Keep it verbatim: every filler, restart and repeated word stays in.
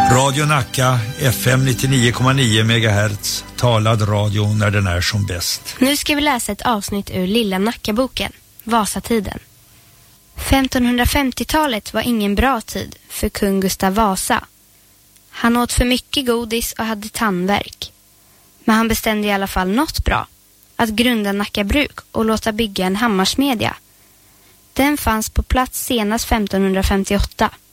Radio Nacka, F M nittionio komma nio megahertz, talad radio när den är som bäst. Nu ska vi läsa ett avsnitt ur Lilla Nackaboken, Vasatiden. femtonhundrafemtiotalet var ingen bra tid för kung Gustav Vasa. Han åt för mycket godis och hade tandvärk. Men han bestämde i alla fall något bra, att grunda Nackabruk och låta bygga en hammarsmedja. Den fanns på plats senast femtonhundrafemtioåtta.